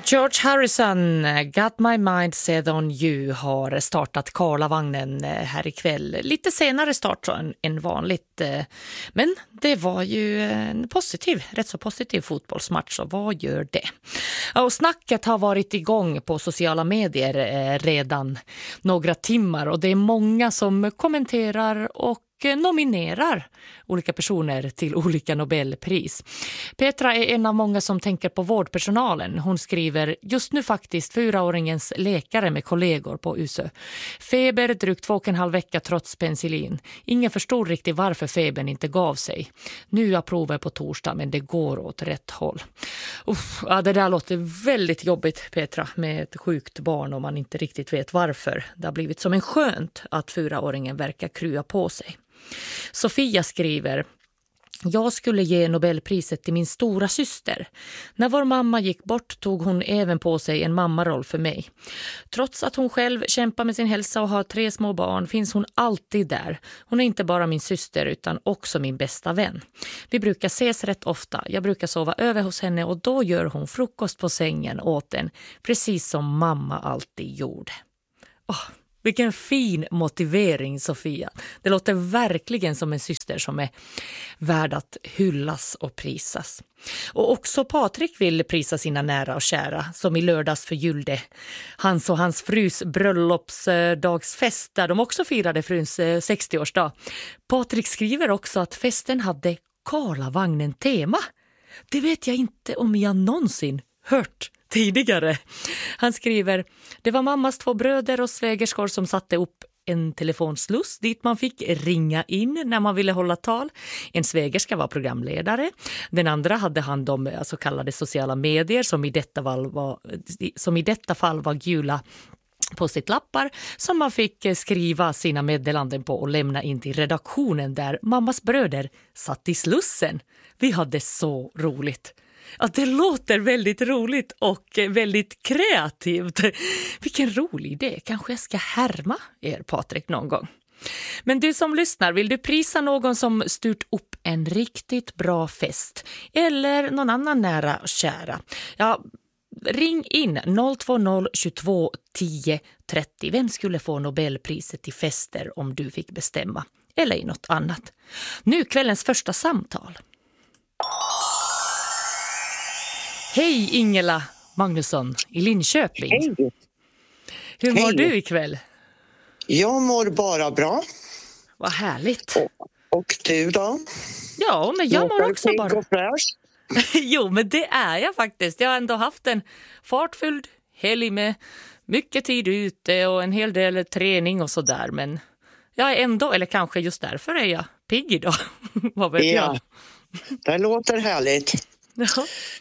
George Harrison, Got My Mind Set On You, har startat Karlavagnen här ikväll. Lite senare start än vanligt. Men det var ju en rätt så positiv fotbollsmatch, så vad gör det? Och snacket har varit igång på sociala medier redan några timmar, och det är många som kommenterar och nominerar olika personer till olika Nobelpris. Petra är en av många som tänker på vårdpersonalen. Hon skriver: just nu faktiskt 4-åringens läkare med kollegor på USÖ. Feber drygt 2,5 vecka trots penicillin. Ingen förstod riktigt varför febern inte gav sig. Nya prover på torsdag, men det går åt rätt håll. Ja, det där låter väldigt jobbigt, Petra, med ett sjukt barn om man inte riktigt vet varför. Det har blivit som en skönt att 4-åringen verkar krya på sig. Sofia skriver: jag skulle ge Nobelpriset till min stora syster. När vår mamma gick bort tog hon även på sig en mammaroll för mig. Trots att hon själv kämpar med sin hälsa och har 3 små barn finns hon alltid där. Hon är inte bara min syster utan också min bästa vän. Vi brukar ses rätt ofta. Jag brukar sova över hos henne och då gör hon frukost på sängen åt en. Precis som mamma alltid gjorde. Vilken fin motivering, Sofia. Det låter verkligen som en syster som är värd att hyllas och prisas. Och också Patrik vill prisa sina nära och kära, som i lördags förgyllde hans och hans frus bröllopsdagsfest där de också firade fruns 60-årsdag. Patrik skriver också att festen hade Karlavagnen-tema. Det vet jag inte om jag någonsin hört tidigare. Han skriver: det var mammas 2 bröder och svägerskor som satte upp en telefonsluss dit man fick ringa in när man ville hålla tal. En svägerska var programledare. Den andra hade hand om så kallade sociala medier som i detta fall var gula på sitt lappar som man fick skriva sina meddelanden på och lämna in till redaktionen där mammas bröder satt i slussen. Vi hade så roligt. Ja, det låter väldigt roligt och väldigt kreativt. Vilken rolig idé. Kanske jag ska härma er, Patrik, någon gång. Men du som lyssnar, vill du prisa någon som styrt upp en riktigt bra fest? Eller någon annan nära och kära? Ja, ring in 020 22 10 30. Vem skulle få Nobelpriset i fester om du fick bestämma? Eller i något annat. Nu kvällens första samtal. Hej Ingela Magnusson i Linköping. Hej. Hur mår du ikväll? Jag mår bara bra. Vad härligt. Och du då? Ja, men jag mår också bara. Fräsch? Jo, men det är jag faktiskt. Jag har ändå haft en fartfylld helg med mycket tid ute och en hel del träning och sådär. Men jag är ändå, eller kanske just därför är jag pigg idag. Vad vet jag? Det låter härligt. Ja.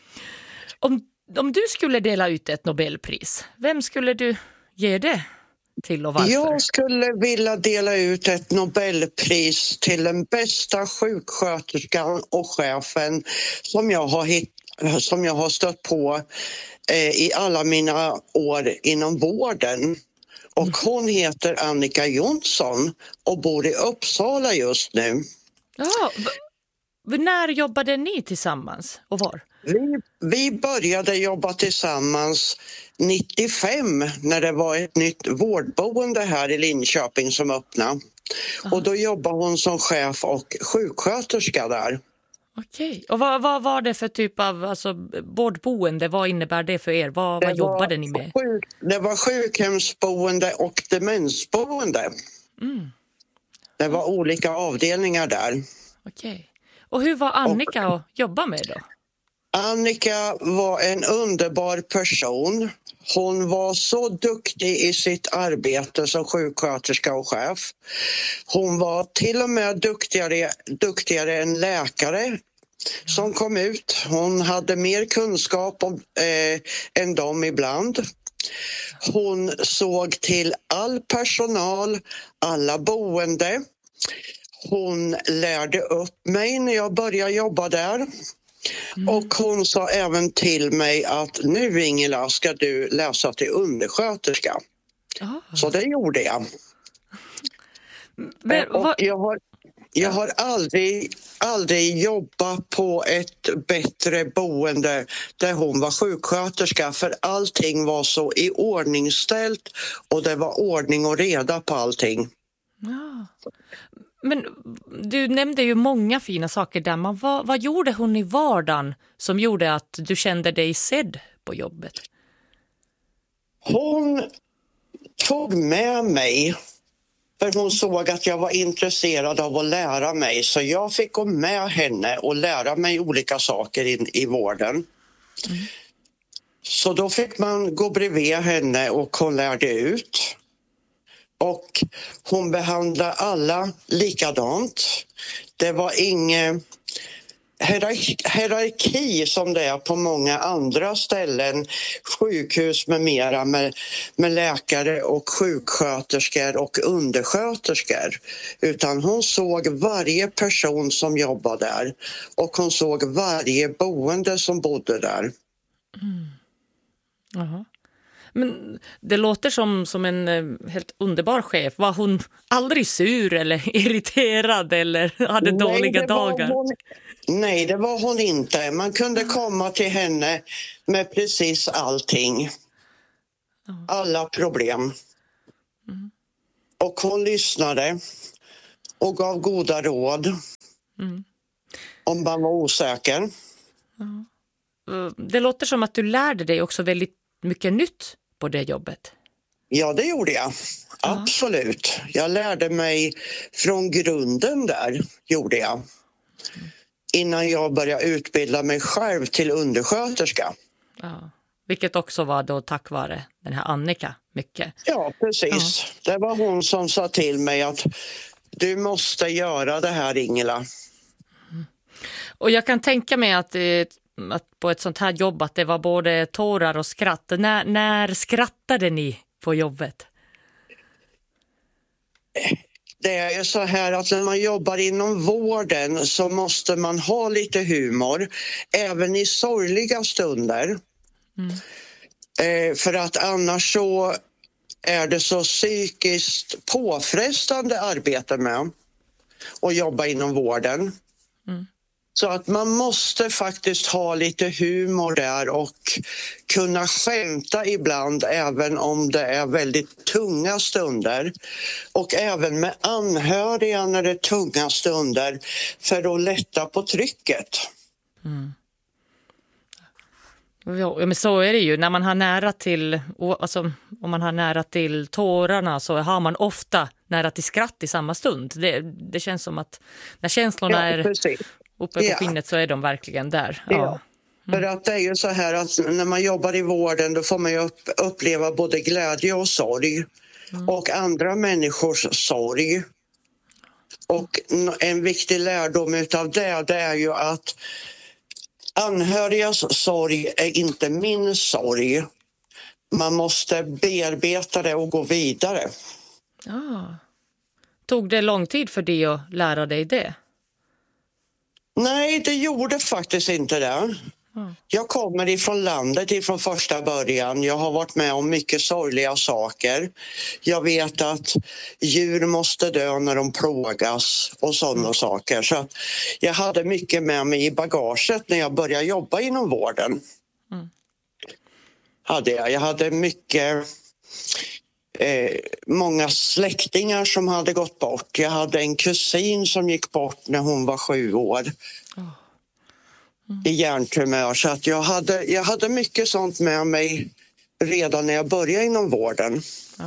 Om du skulle dela ut ett Nobelpris, vem skulle du ge det till och varför? Jag skulle vilja dela ut ett Nobelpris till den bästa sjuksköterskan och chefen som jag har stött på i alla mina år inom vården. Och hon heter Annika Jonsson och bor i Uppsala just nu. Ja, när jobbade ni tillsammans och var? Vi började jobba tillsammans 95 när det var ett nytt vårdboende här i Linköping som öppnade. Och då jobbade hon som chef och sjuksköterska där. Okej. Och vad var det för typ av vårdboende? Vad innebär det för er? Vad jobbade ni med? Det var sjukhemsboende och demensboende. Mm. Det var olika avdelningar där. Okej. Och hur var Annika att jobba med då? Annika var en underbar person. Hon var så duktig i sitt arbete som sjuksköterska och chef. Hon var till och med duktigare än läkare som kom ut. Hon hade mer kunskap än dem ibland. Hon såg till all personal, alla boende. Hon lärde upp mig när jag började jobba där. Och hon sa även till mig att nu, Ingela, ska du läsa till undersköterska. Så det gjorde jag. Men, Jag har aldrig jobbat på ett bättre boende där hon var sjuksköterska, för allting var så iordningställt och det var ordning och reda på allting. Ja. Men du nämnde ju många fina saker där. Men vad gjorde hon i vardagen som gjorde att du kände dig sedd på jobbet? Hon tog med mig, för hon såg att jag var intresserad av att lära mig. Så jag fick gå med henne och lära mig olika saker i vården. Så då fick man gå bredvid henne och hon lärde ut. Och hon behandlade alla likadant. Det var ingen hierarki som det är på många andra ställen, sjukhus med mera, med läkare och sjuksköterskor och undersköterskor. Utan hon såg varje person som jobbade där och hon såg varje boende som bodde där. Jaha. Men det låter som en helt underbar chef. Var hon aldrig sur eller irriterad eller hade dåliga dagar? Nej, det var hon inte. Man kunde komma till henne med precis allting. Alla problem. Och hon lyssnade och gav goda råd om man var osäker. Det låter som att du lärde dig också väldigt mycket nytt på det jobbet. Ja, det gjorde jag. Absolut. Jag lärde mig från grunden där, gjorde jag. Innan jag började utbilda mig själv till undersköterska. Ja. Vilket också var då tack vare den här Annika mycket. Ja, precis. Ja. Det var hon som sa till mig att du måste göra det här, Ingela. Och jag kan tänka mig att på ett sånt här jobb att det var både tårar och skratt. När skrattade ni på jobbet? Det är ju så här att när man jobbar inom vården så måste man ha lite humor, även i sorgliga stunder. För att annars så är det så psykiskt påfrestande arbete med att jobba inom vården. Så att man måste faktiskt ha lite humor där och kunna skämta ibland även om det är väldigt tunga stunder. Och även med anhöriga när det är tunga stunder för att lätta på trycket. Ja, men så är det ju. När man har nära till, alltså, om man har nära till tårarna så har man ofta nära till skratt i samma stund. Det känns som att när känslorna är uppe på skinnet så är de verkligen där. Ja. För att det är ju så här att när man jobbar i vården då får man ju uppleva både glädje och sorg. Och andra människors sorg. Och en viktig lärdom utav det är ju att anhörigas sorg är inte min sorg. Man måste bearbeta det och gå vidare. Tog det lång tid för dig att lära dig det? Nej, det gjorde faktiskt inte det. Jag kommer ifrån landet ifrån första början. Jag har varit med om mycket sorgliga saker. Jag vet att djur måste dö när de plågas och sådana saker. Så jag hade mycket med mig i bagaget när jag började jobba inom vården. Jag hade mycket... många släktingar som hade gått bort. Jag hade en kusin som gick bort när hon var 7 år. I hjärntumör. Så att jag hade mycket sånt med mig redan när jag började inom vården.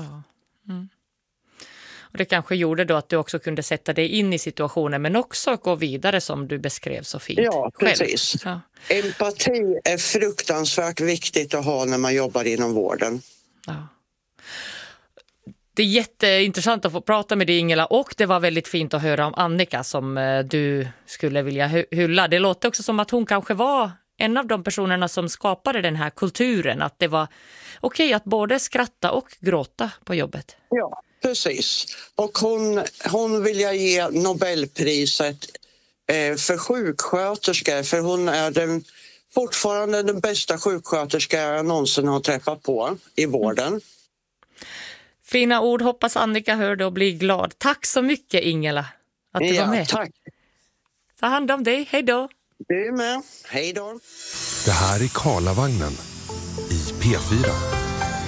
Och det kanske gjorde då att du också kunde sätta dig in i situationen men också gå vidare som du beskrev så fint. Ja, precis. Empati är fruktansvärt viktigt att ha när man jobbar inom vården. Det är jätteintressant att få prata med dig, Ingela, och det var väldigt fint att höra om Annika som du skulle vilja hylla. Det låter också som att hon kanske var en av de personerna som skapade den här kulturen, att det var okej att både skratta och gråta på jobbet. Ja, precis. Och hon vill jag ge Nobelpriset för sjuksköterskor, för hon är fortfarande den bästa sjuksköterska jag någonsin har träffat på i vården. Fina ord, hoppas Annika hör det och blir glad. Tack så mycket, Ingela. att du var med. Tack. Ta hand om dig. Hej då. Du med. Hej då. Det här är Karlavagnen i P4.